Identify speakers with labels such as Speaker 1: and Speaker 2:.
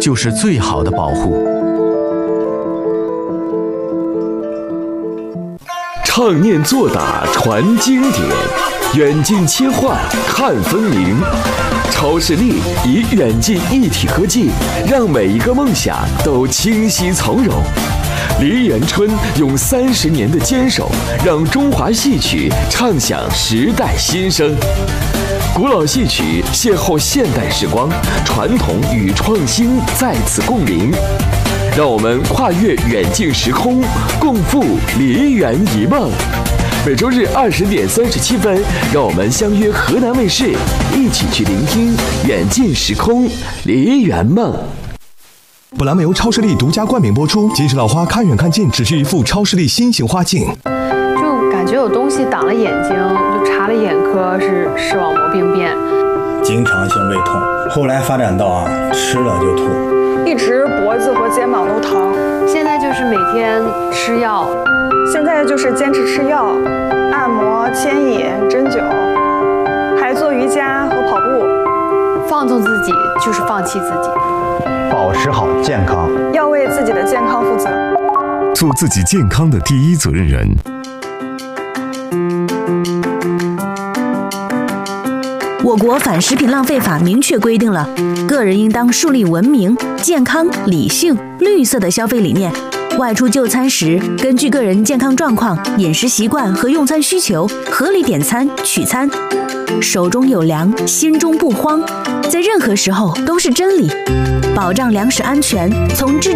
Speaker 1: 就是最好的保护。
Speaker 2: 唱念做打传经典，远近切换看分明。超视力以远近一体科技，让每一个梦想都清晰从容。梨园春用30年的坚守，让中华戏曲唱响时代新声。古老戏曲邂逅现代时光，传统与创新在此共鸣。让我们跨越远近时空，共赴梨园一梦。每周日20点37分，让我们相约河南卫视，一起去聆听远近时空梨园梦。
Speaker 3: 本栏目由超视力独家冠名播出。金石老花看远看近，只需一副超视力新型花镜。
Speaker 4: 就感觉有东西挡了眼睛，就查了眼科，是视网膜病变。
Speaker 5: 经常性胃痛，后来发展到吃了就吐。
Speaker 6: 一直脖子和肩膀都疼，
Speaker 4: 现在就是每天吃药，
Speaker 6: 现在就是坚持吃药、按摩、牵引、针灸，还做瑜伽和跑步。
Speaker 4: 放纵自己就是放弃自己，
Speaker 7: 保持好健康，
Speaker 6: 要为自己的健康负责，
Speaker 8: 做自己健康的第一责任人。
Speaker 9: 我国反食品浪费法明确规定了，个人应当树立文明、健康、理性、绿色的消费理念。外出就餐时，根据个人健康状况、饮食习惯和用餐需求，合理点餐、取餐。手中有粮，心中不慌，在任何时候都是真理。保障粮食安全，从制